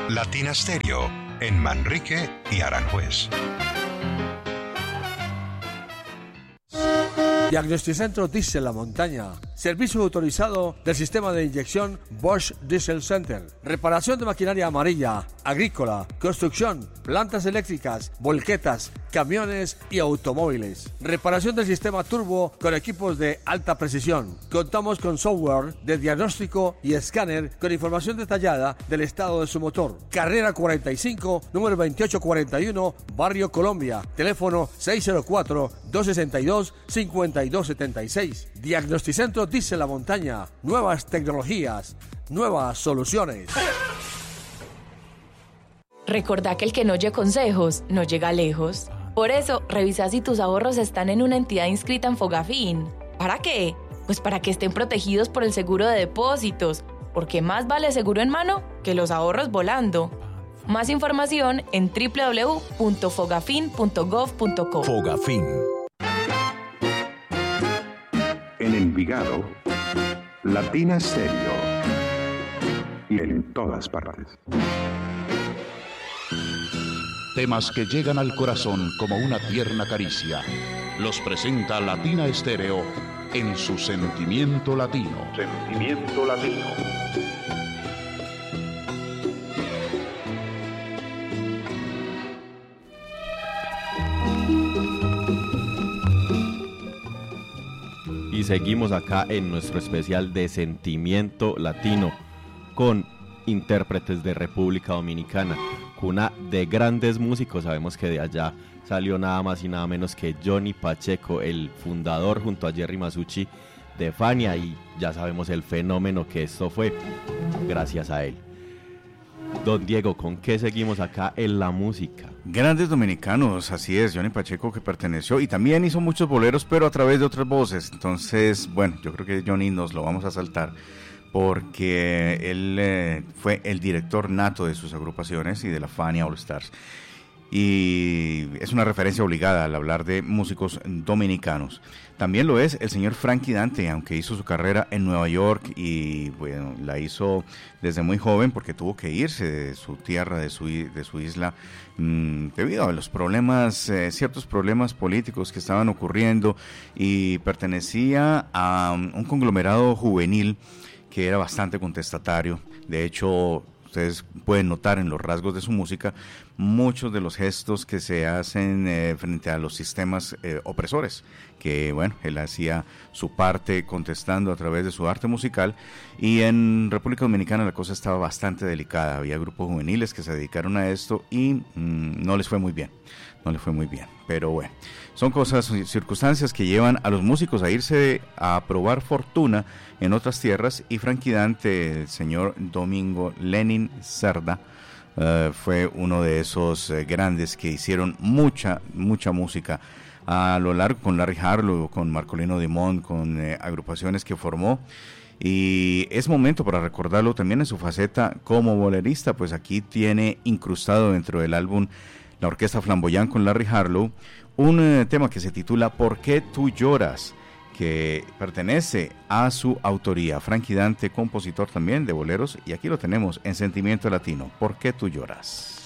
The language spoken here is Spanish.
Latina Stereo, en Manrique y Aranjuez. Diagnosticentro Diesel La Montaña. Servicio autorizado del sistema de inyección Bosch Diesel Center. Reparación de maquinaria amarilla, agrícola, construcción, plantas eléctricas, volquetas, camiones y automóviles. Reparación del sistema turbo con equipos de alta precisión. Contamos con software de diagnóstico y escáner con información detallada del estado de su motor. Carrera 45, número 2841, Barrio Colombia. Teléfono 604-262-5276. Diagnosticentro Diesel La Montaña. Nuevas tecnologías, nuevas soluciones. Recordá que el que no oye consejos no llega lejos. Por eso, revisa si tus ahorros están en una entidad inscrita en Fogafín. ¿Para qué? Pues para que estén protegidos por el seguro de depósitos, porque más vale seguro en mano que los ahorros volando. Más información en www.fogafin.gov.co. Fogafín. En Envigado, Latina Stereo. Y en todas partes. Temas que llegan al corazón como una tierna caricia. Los presenta Latina Stereo en su sentimiento latino. Sentimiento latino. Y seguimos acá en nuestro especial de Sentimiento Latino con intérpretes de República Dominicana, cuna de grandes músicos. Sabemos que de allá salió nada más y nada menos que Johnny Pacheco, el fundador junto a Jerry Masucci de Fania, y ya sabemos el fenómeno que esto fue gracias a él. Don Diego, ¿con qué seguimos acá en la música? Grandes dominicanos, así es, Johnny Pacheco, que perteneció y también hizo muchos boleros, pero a través de otras voces. Entonces, bueno, yo creo que Johnny nos lo vamos a saltar, porque él fue el director nato de sus agrupaciones y de la Fania All Stars. Y es una referencia obligada al hablar de músicos dominicanos. También lo es el señor Frankie Dante, aunque hizo su carrera en Nueva York y bueno, la hizo desde muy joven porque tuvo que irse de su tierra, de su isla, debido a los problemas, ciertos problemas políticos que estaban ocurriendo, y pertenecía a un conglomerado juvenil que era bastante contestatario. De hecho, ustedes pueden notar en los rasgos de su música muchos de los gestos que se hacen frente a los sistemas opresores, que bueno, él hacía su parte contestando a través de su arte musical. Y en República Dominicana la cosa estaba bastante delicada, había grupos juveniles que se dedicaron a esto y no les fue muy bien, pero bueno, son cosas, circunstancias que llevan a los músicos a irse a probar fortuna en otras tierras, y Frankie Dante, el señor Domingo Lenin Cerda, fue uno de esos grandes que hicieron mucha música a lo largo, con Larry Harlow, con Marcolino Dimond, con agrupaciones que formó. Y es momento para recordarlo también en su faceta como bolerista, pues aquí tiene incrustado dentro del álbum La Orquesta Flamboyant con Larry Harlow un tema que se titula ¿Por qué tú lloras?, que pertenece a su autoría. Frankie Dante, compositor también de boleros, y aquí lo tenemos en Sentimiento Latino, ¿Por qué tú lloras?